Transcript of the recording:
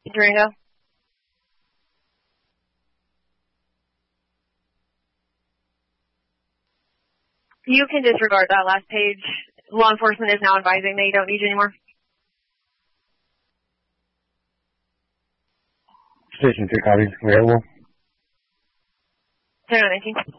Durango. You can disregard that last page. Law enforcement is now advising they don't need you anymore. Station 3 copies. Available. 10-19.